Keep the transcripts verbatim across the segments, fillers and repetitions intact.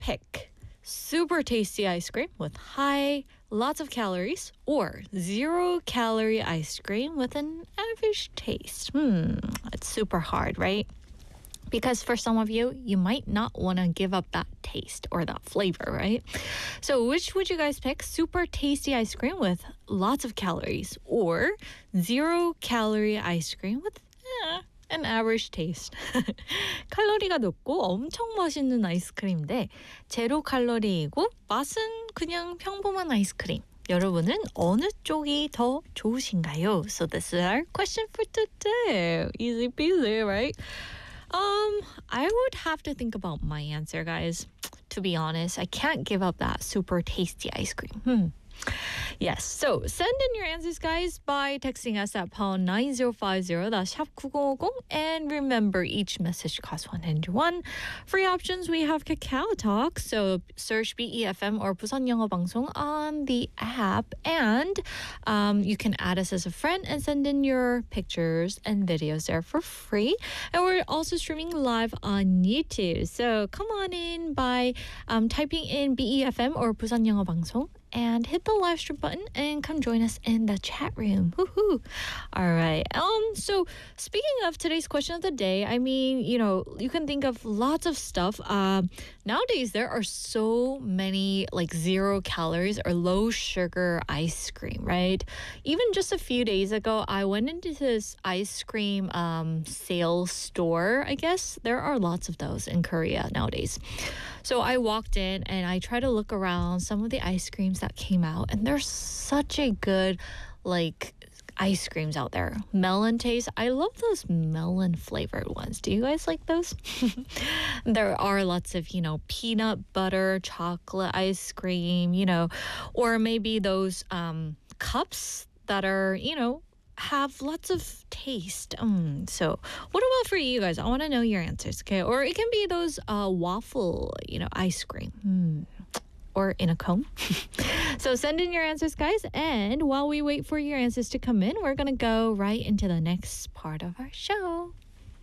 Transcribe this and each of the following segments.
pick super tasty ice cream with high, lots of calories, or zero calorie ice cream with an average taste? Hmm, it's super hard, right? Because for some of you, you might not want to give up that taste or that flavor, right? So which would you guys pick? Super tasty ice cream with lots of calories or zero calorie ice cream with eh, an average taste. 칼로리가 높고 엄청 맛있는 아이스크림인데 제로 칼로리이고 맛은 그냥 평범한 아이스크림. 여러분은 어느 쪽이 더 좋으신가요? So this is our question for today. Easy peasy, right? Um, I would have to think about my answer, guys. To be honest, I can't give up that super tasty ice cream. Hmm. Yes, so send in your answers, guys, by texting us at pound nine zero five zero, that's 샵 구공오공. And remember, each message costs one hundred won. Free options, we have Kakao Talk, so search B E F M or Busan 영어 방송 on the app. And um, you can add us as a friend and send in your pictures and videos there for free. And we're also streaming live on YouTube. So come on in by um, typing in B E F M or Busan 영어 방송 and hit the live stream button and come join us in the chat room. Woohoo! All right. Um. So speaking of today's question of the day, I mean, you know, you can think of lots of stuff. Um. Nowadays, there are so many like zero calories or low sugar ice cream, right? Even just a few days ago, I went into this ice cream um sales store. I guess there are lots of those in Korea nowadays. So I walked in and I tried to look around some of the ice creams that came out, and there's such a good like ice creams out there. Melon taste. I love those melon flavored ones. Do you guys like those? There are lots of, you know, peanut butter, chocolate ice cream, you know, or maybe those um, cups that are, you know, have lots of taste. Um, so what about for you guys? I want to know your answers, okay? Or it can be those uh, waffle, you know, ice cream. Mm. Or in a cone. So send in your answers, guys. And while we wait for your answers to come in, we're going to go right into the next part of our show.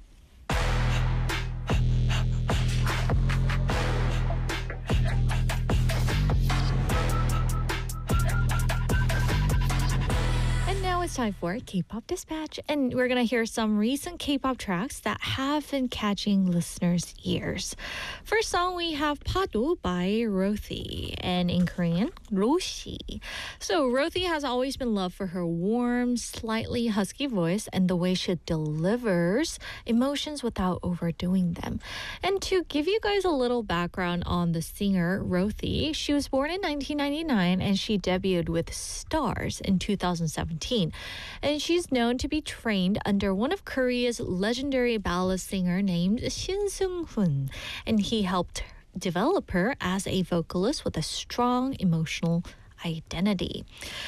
Now it's time for K-pop Dispatch, and we're going to hear some recent K-pop tracks that have been catching listeners' ears. First song, we have Pado by Rothy, and in Korean, Roshi. So Rothy has always been loved for her warm, slightly husky voice and the way she delivers emotions without overdoing them. And to give you guys a little background on the singer, Rothy, she was born in nineteen ninety-nine and she debuted with Stars in two thousand seventeen. And she's known to be trained under one of Korea's legendary ballad singer named Shin Seung-hoon. And he helped develop her as a vocalist with a strong emotional identity.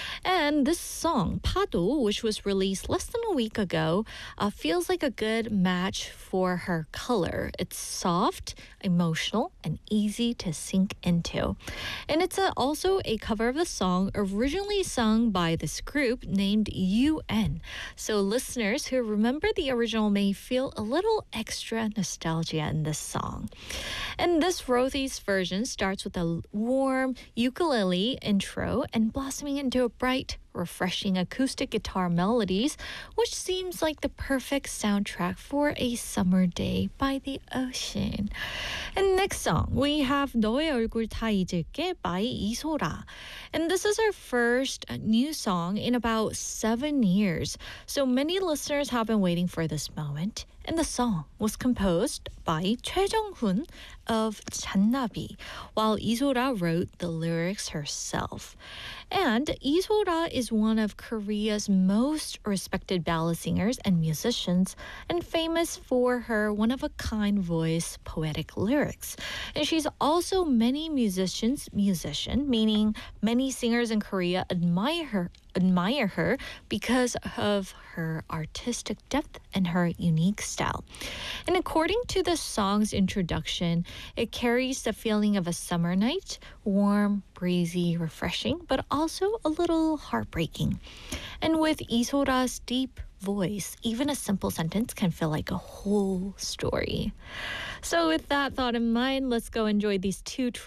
And this song, Pado, which was released less than a week ago, uh, feels like a good match for her color. It's soft, emotional, and easy to sink into. And it's a, also a cover of the song originally sung by this group named U N. So listeners who remember the original may feel a little extra nostalgia in this song. And this Rothy's version starts with a warm ukulele intro and blossoming into a bright, refreshing acoustic guitar melodies, which seems like the perfect soundtrack for a summer day by the ocean. And next song, we have 너의 얼굴 다 잊을게 by 이소라. And this is our first new song in about seven years. So many listeners have been waiting for this moment. And the song was composed by Choi Jung-hoon of 잔나비, while 이소라 wrote the lyrics herself. And 이소라 is one of Korea's most respected ballad singers and musicians, and famous for her one-of-a-kind voice, poetic lyrics. And she's also many musicians' musician, meaning many singers in Korea admire her admire her because of her artistic depth and her unique style. And according to the song's introduction, it carries the feeling of a summer night, warm, breezy, refreshing, but also a little heartbreaking. And with 이소라's deep voice, even a simple sentence can feel like a whole story. So with that thought in mind, let's go enjoy these two tracks.